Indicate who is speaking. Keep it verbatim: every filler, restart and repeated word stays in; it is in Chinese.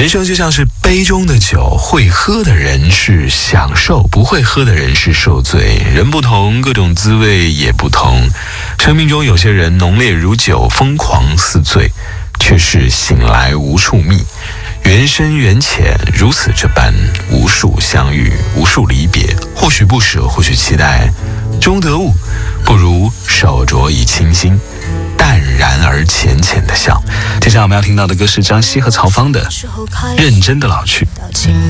Speaker 1: 人生就像是杯中的酒，会喝的人是享受，不会喝的人是受罪。人不同，各种滋味也不同。生命中有些人浓烈如酒，疯狂似醉，却是醒来无处觅。缘深缘浅，如此这般，无数相遇，无数离别，或许不舍，或许期待，终得悟，不如手镯以清心，淡然而浅浅的笑。接下来我们要听到的歌是张希和曹芳的《认真的老去》。